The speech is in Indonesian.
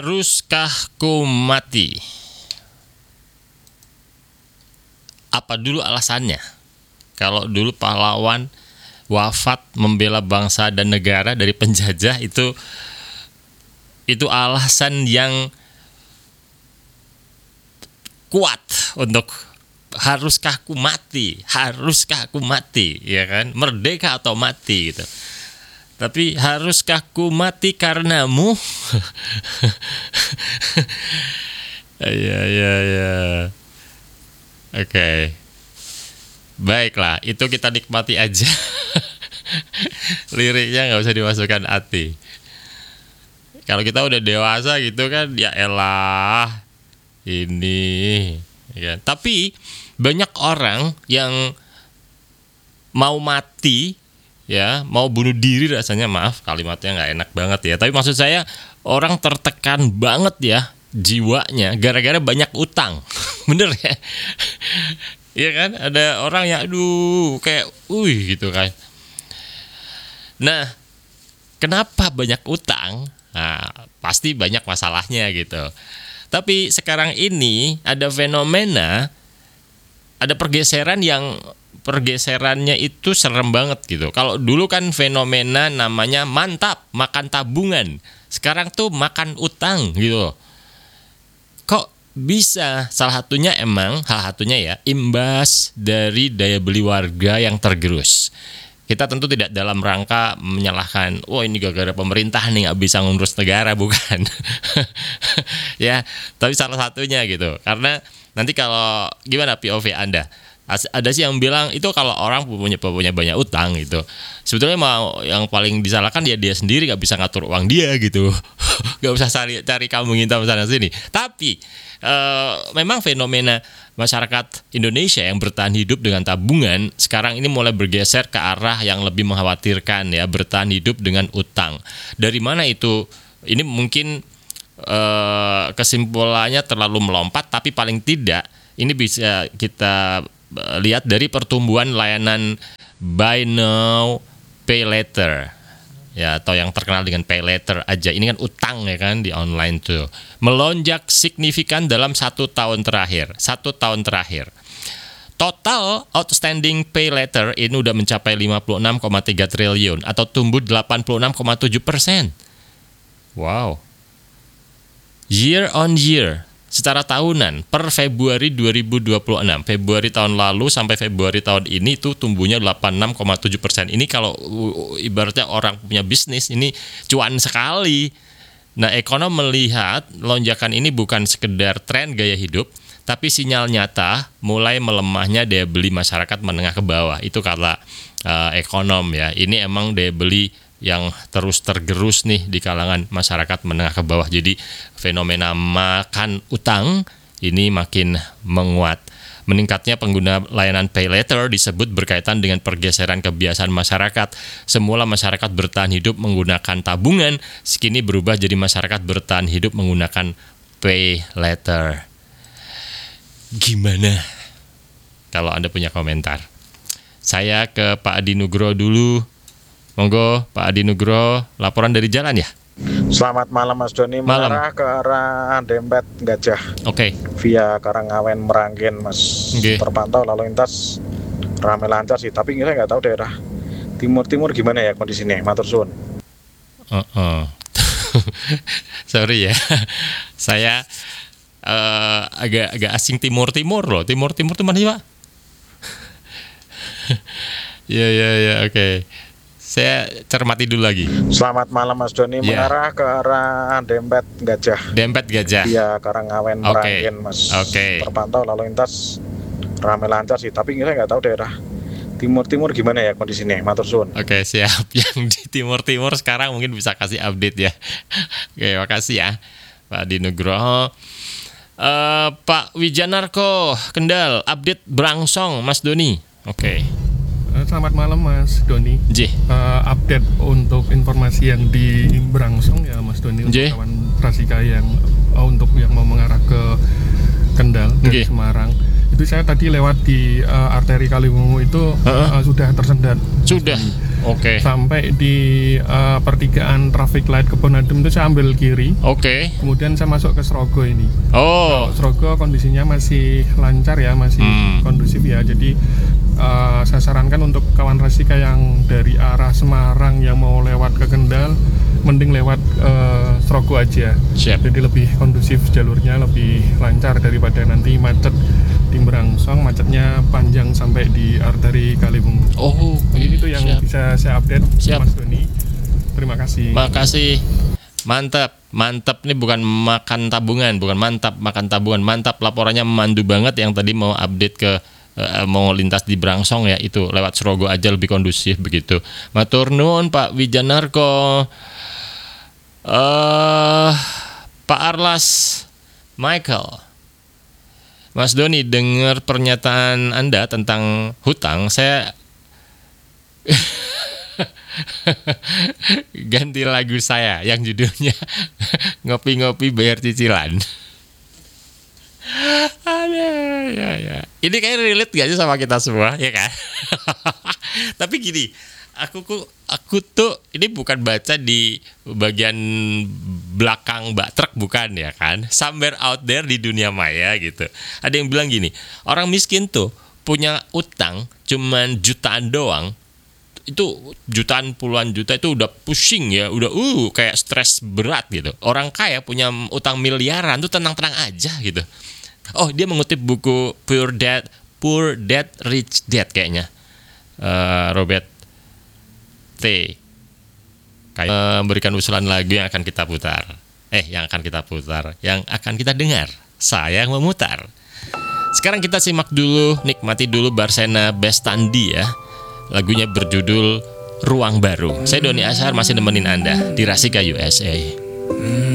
Haruskah ku mati? Apa dulu alasannya? Kalau dulu pahlawan wafat membela bangsa dan negara dari penjajah, itu alasan yang kuat untuk haruskah ku mati, ya kan? Merdeka atau mati gitu. Tapi haruskah ku mati karenamu? Ya. Oke. Baiklah, itu kita nikmati aja. Liriknya nggak usah dimasukkan hati. Kalau kita udah dewasa gitu kan, ya elah ini. Ya. Tapi banyak orang yang mau mati, ya, mau bunuh diri rasanya, maaf kalimatnya nggak enak banget ya. Tapi maksud saya orang tertekan banget ya jiwanya gara-gara banyak utang. Bener ya? Iya kan? Ada orang yang aduh kayak gitu kan. Nah, kenapa banyak utang? Nah, pasti banyak masalahnya gitu. Tapi sekarang ini ada fenomena, ada pergeserannya itu serem banget gitu. Kalau dulu kan fenomena namanya mantap, makan tabungan. Sekarang tuh makan utang gitu. Kok bisa? Salah satunya ya imbas dari daya beli warga yang tergerus. Kita tentu tidak dalam rangka menyalahkan, ini gara-gara pemerintah nih nggak bisa ngurus negara, bukan. Ya, tapi salah satunya gitu. Karena nanti kalau gimana POV Anda? Ada sih yang bilang itu kalau orang punya banyak utang gitu, sebetulnya mau yang paling disalahkan dia sendiri, nggak bisa ngatur uang dia gitu. Nggak usah cari kamu ngintam sana sini. Tapi memang fenomena masyarakat Indonesia yang bertahan hidup dengan tabungan sekarang ini mulai bergeser ke arah yang lebih mengkhawatirkan ya, bertahan hidup dengan utang. Dari mana itu? Ini mungkin kesimpulannya terlalu melompat, tapi paling tidak ini bisa kita lihat dari pertumbuhan layanan buy now pay later ya, atau yang terkenal dengan pay later aja. Ini kan utang ya kan, di online tuh melonjak signifikan dalam 1 tahun terakhir. Total outstanding pay later ini udah mencapai 56,3 triliun atau tumbuh 86,7%. Wow. Year on year, secara tahunan per Februari 2026, Februari tahun lalu sampai Februari tahun ini itu tumbuhnya 86,7%. Ini kalau ibaratnya orang punya bisnis ini cuan sekali. Nah, ekonom melihat lonjakan ini bukan sekedar tren gaya hidup, tapi sinyal nyata mulai melemahnya daya beli masyarakat menengah ke bawah. Itu kata ekonom ya. Ini emang daya beli yang terus tergerus nih di kalangan masyarakat menengah ke bawah. Jadi fenomena makan utang ini makin menguat. Meningkatnya pengguna layanan pay later disebut berkaitan dengan pergeseran kebiasaan masyarakat. Semula masyarakat bertahan hidup menggunakan tabungan, kini berubah jadi masyarakat bertahan hidup menggunakan pay later. Gimana kalau Anda punya komentar? Saya ke Pak Adi Nugroho dulu. Monggo Pak Adi Nugroho, laporan dari jalan ya? Selamat malam Mas Doni, mengarah ke arah Dempet Gajah. Oke. Via Karangawen Meranggen Mas. Terpantau lalu lintas ramai lancar sih, tapi saya nggak tahu daerah timur gimana ya kondisinya. Matur suwun. Sorry ya. Saya agak asing timur loh. Timur tuh mana sih, Pak? Ya, oke. Saya cermati dulu lagi. Selamat malam Mas Doni, mengarah ke arah Dempet Gajah. Via Karangawen Meranggen Mas. Terpantau lalu lintas ramai lancar sih, tapi saya nggak tahu daerah timur gimana ya kondisinya. Matur suwun. Oke, siap. Yang di timur sekarang mungkin bisa kasih update ya. Oke, makasih ya Pak Adi Nugroho. Pak Wijanarko Kendal, update Brangsong Mas Doni. Oke. Selamat malam Mas Doni. Update untuk informasi yang di Brangsong ya Mas Doni, untuk kawan Rasika yang untuk yang mau mengarah ke Kendal dari Semarang. Itu saya tadi lewat di arteri Kaliwungu itu sudah tersendat. Sudah. Oke. Sampai di pertigaan traffic light Kebon Adem itu saya ambil kiri. Oke. Kemudian saya masuk ke Srogo ini. Oh. Srogo kondisinya masih lancar ya, masih kondusif ya. Jadi saya sarankan untuk kawan Rasika yang dari arah Semarang yang mau lewat ke Kendal, mending lewat Srogo aja. Siap. Jadi lebih kondusif, jalurnya lebih lancar daripada nanti macet di Merangsong, macetnya panjang sampai di arteri Kaliwungu. Oh, jadi itu yang bisa saya update. Siap. Mas Doni. Terima kasih. Makasih. Mantap nih, bukan makan tabungan, bukan mantap makan tabungan. Mantap, laporannya memandu banget. Yang tadi mau update ke mau lintas di Brangsong ya, itu lewat Srogo aja lebih kondusif begitu. Matur nuwun Pak Wijanarko. Pak Arlas Michael. Mas Doni, dengar pernyataan Anda tentang hutang, saya ganti lagu saya yang judulnya Ngopi-ngopi bayar cicilan. Ya. Ini kayak relate gak sih sama kita semua, ya kan? Tapi gini, aku tuh ini bukan baca di bagian belakang bak truk, bukan ya kan? Somewhere out there di dunia maya gitu. Ada yang bilang gini, orang miskin tuh punya utang cuman jutaan doang. Itu jutaan, puluhan juta itu udah pusing ya, udah kayak stres berat gitu. Orang kaya punya utang miliaran tuh tenang-tenang aja gitu. Oh, dia mengutip buku Poor Dad Rich Dad kayaknya. Robert T. Kayak memberikan usulan lagu yang akan kita putar. Yang akan kita dengar. Saya yang memutar. Sekarang kita simak dulu, nikmati dulu Barsena Bestandi ya. Lagunya berjudul Ruang Baru. Saya Doni Ashar masih nemenin Anda di Rasika USA.